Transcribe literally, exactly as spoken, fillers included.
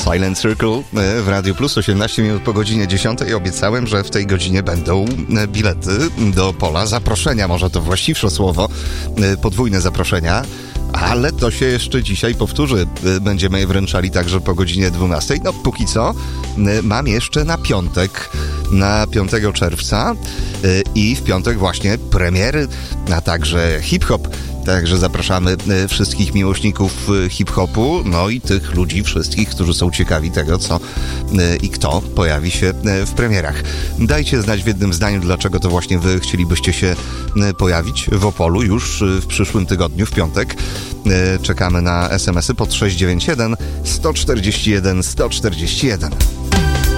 Silent Circle w Radiu Plus, osiemnaście minut po godzinie dziesiątej. Obiecałem, że w tej godzinie będą bilety do Pola. Zaproszenia, może to właściwsze słowo, podwójne zaproszenia. Ale to się jeszcze dzisiaj powtórzy. Będziemy je wręczali także po godzinie dwunastej. No póki co mam jeszcze na piątek, na piątego czerwca i w piątek właśnie premiery, a także hip-hop. Także zapraszamy wszystkich miłośników hip-hopu, no i tych ludzi wszystkich, którzy są ciekawi tego, co i kto pojawi się w premierach. Dajcie znać w jednym zdaniu, dlaczego to właśnie wy chcielibyście się pojawić w Opolu już w przyszłym tygodniu, w piątek. Czekamy na es em esy pod sześć dziewięć jeden sto czterdzieści jeden sto czterdzieści jeden.